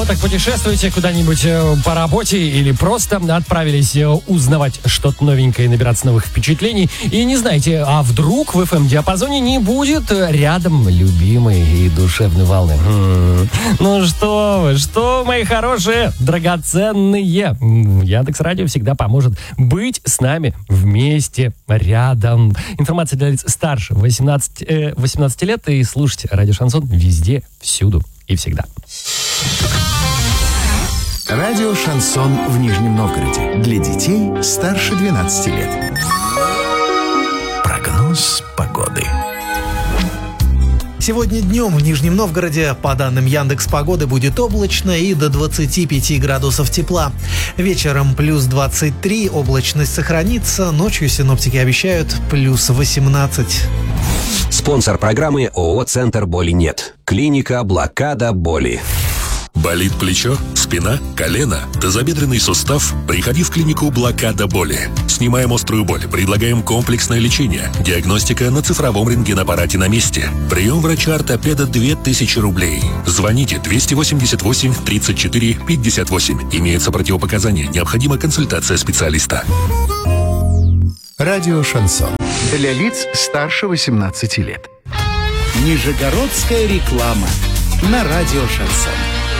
вот так путешествуете куда-нибудь по работе или просто отправились узнавать что-то новенькое и набираться новых впечатлений, и не знаете, а вдруг в FM-диапазоне не будет рядом любимой и душевной волны? Ну что вы, мои хорошие, драгоценные. Яндекс.Радио всегда поможет быть с нами вместе, рядом. Информация для лиц старше 18 лет, и слушайте радио Шансон везде, всюду и всегда. Радио Шансон в Нижнем Новгороде. Для детей старше 12 лет. Прогноз погоды. Сегодня днем в Нижнем Новгороде, по данным Яндекс.Погоды, будет облачно и до 25 градусов тепла. Вечером плюс 23, облачность сохранится, ночью синоптики обещают плюс 18. Спонсор программы ООО «Центр боли нет». Клиника «Блокада боли». Болит плечо, спина, колено, тазобедренный сустав? Приходи в клинику «Блокада боли». Снимаем острую боль, предлагаем комплексное лечение. Диагностика на цифровом рентгенаппарате на месте. Прием врача-ортопеда 2000 рублей. Звоните 288 34 58. Имеются противопоказания. Необходима консультация специалиста. Радио Шансон. Для лиц старше 18 лет. Нижегородская реклама на радио Шансон.